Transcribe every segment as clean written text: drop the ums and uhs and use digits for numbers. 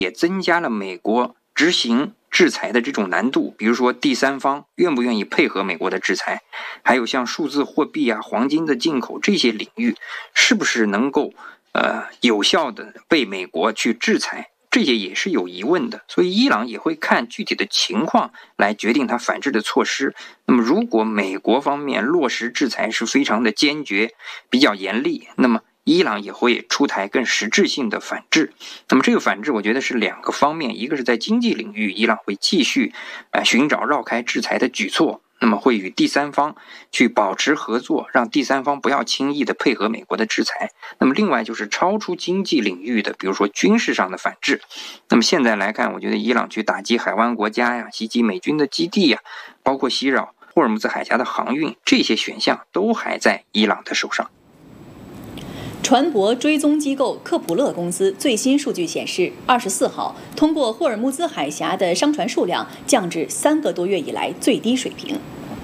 也增加了美国执行制裁的这种难度，比如说第三方愿不愿意配合美国的制裁，还有像数字货币啊、黄金的进口这些领域，是不是能够有效的被美国去制裁，这些也是有疑问的。所以伊朗也会看具体的情况来决定它反制的措施。那么如果美国方面落实制裁是非常的坚决、比较严厉，那么伊朗也会出台更实质性的反制。那么这个反制我觉得是两个方面，一个是在经济领域，伊朗会继续寻找绕开制裁的举措，那么会与第三方去保持合作，让第三方不要轻易的配合美国的制裁。那么另外就是超出经济领域的，比如说军事上的反制。那么现在来看，我觉得伊朗去打击海湾国家呀，袭击美军的基地呀，包括袭扰霍尔木兹海峡的航运，这些选项都还在伊朗的手上。 船舶追踪机构科普勒公司最新数据显示，24号通过霍尔木兹海峡的商船数量降至3个多月以来最低水平。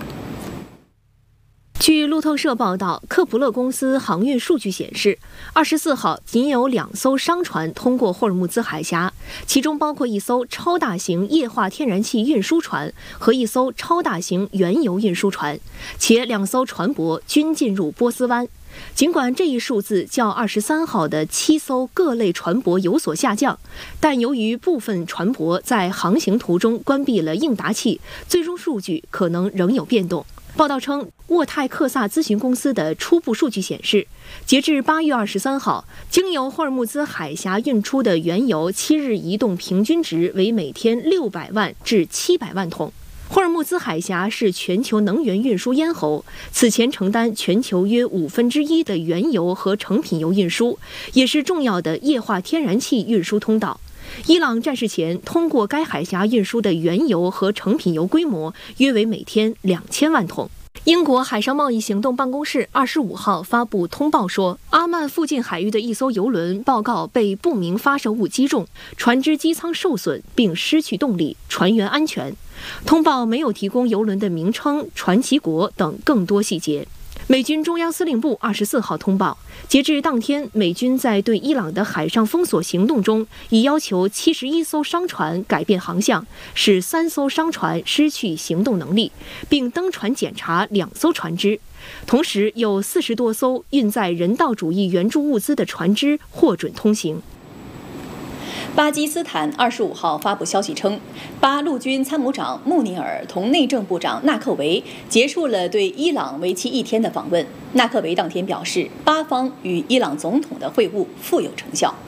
据路透社报道，科普勒公司航运数据显示，24号仅有2艘商船通过霍尔木兹海峡，其中包括1艘超大型液化天然气运输船和1艘超大型原油运输船，且2艘船舶均进入波斯湾。尽管这一数字较23号的7艘各类船舶有所下降，但由于部分船舶在航行途中关闭了应答器，最终数据可能仍有变动。报道称，沃泰克萨咨询公司的初步数据显示，截至8月23号，经由霍尔木兹海峡运出的原油7日移动平均值为每天600万至700万桶。霍尔木兹海峡是全球能源运输咽喉，此前承担全球约1/5的原油和成品油运输，也是重要的液化天然气运输通道。伊朗战事前通过该海峡运输的原油和成品油规模约为每天2000万桶。英国海上贸易行动办公室25号发布通报说，阿曼附近海域的一艘油轮报告被不明发射物击中，船只机舱受损并失去动力，船员安全。通报没有提供油轮的名称、船籍国等更多细节。美军中央司令部24号通报，截至当天，美军在对伊朗的海上封锁行动中，已要求71艘商船改变航向，使3艘商船失去行动能力，并登船检查2艘船只。同时，有40多艘运载人道主义援助物资的船只获准通行。 巴基斯坦25号发布消息称，巴陆军参谋长穆尼尔同内政部长纳克维结束了对伊朗为期1天的访问。纳克维当天表示，巴方与伊朗总统的会晤富有成效。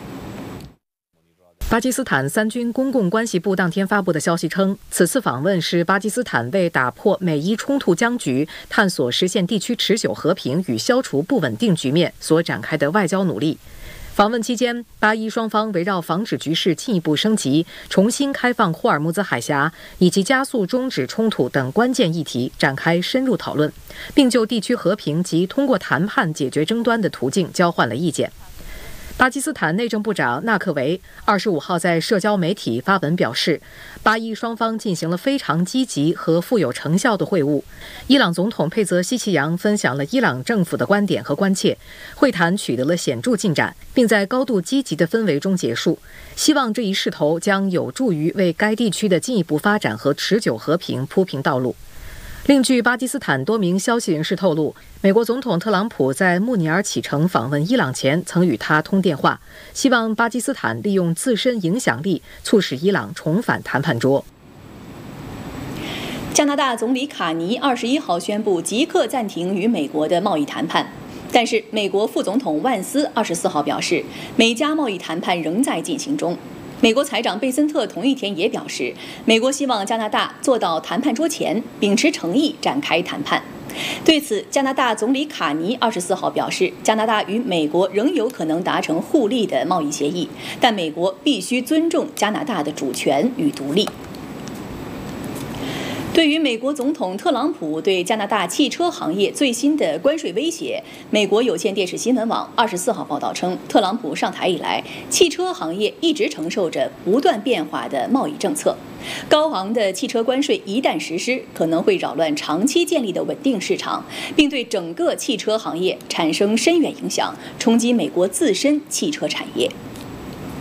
巴基斯坦三军公共关系部当天发布的消息称，此次访问是巴基斯坦为打破美伊冲突僵局、探索实现地区持久和平与消除不稳定局面所展开的外交努力。访问期间，巴伊双方围绕防止局势进一步升级、重新开放霍尔木兹海峡以及加速终止冲突等关键议题展开深入讨论，并就地区和平及通过谈判解决争端的途径交换了意见。巴基斯坦内政部长纳克维25号在社交媒体发文表示，巴伊双方进行了非常积极和富有成效的会晤。伊朗总统佩泽希奇扬分享了伊朗政府的观点和关切，会谈取得了显著进展，并在高度积极的氛围中结束。希望这一势头将有助于为该地区的进一步发展和持久和平铺平道路。另据巴基斯坦多名消息人士透露，美国总统特朗普在穆尼尔启程访问伊朗前曾与他通电话，希望巴基斯坦利用自身影响力促使伊朗重返谈判桌。 加拿大总理卡尼21号宣布即刻暂停与美国的贸易谈判，但是美国副总统万斯24号表示，美加贸易谈判仍在进行中。美国财长贝森特同一天也表示，美国希望加拿大坐到谈判桌前，秉持诚意展开谈判。对此，加拿大总理卡尼24号表示，加拿大与美国仍有可能达成互利的贸易协议，但美国必须尊重加拿大的主权与独立。对于美国总统特朗普对加拿大汽车行业最新的关税威胁，美国有线电视新闻网24号报道称，特朗普上台以来，汽车行业一直承受着不断变化的贸易政策。高昂的汽车关税一旦实施，可能会扰乱长期建立的稳定市场，并对整个汽车行业产生深远影响，冲击美国自身汽车产业。